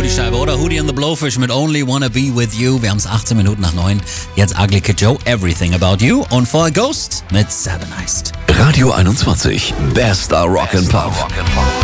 die Scheibe, oder? Hootie and the Blowfish mit Only Wanna Be With You. Wir haben es 18 Minuten nach 9. Jetzt Ugly Kid Joe, Everything About You. Und vorher Ghost mit Satanized. Radio 21, bester Rock'n'Pop.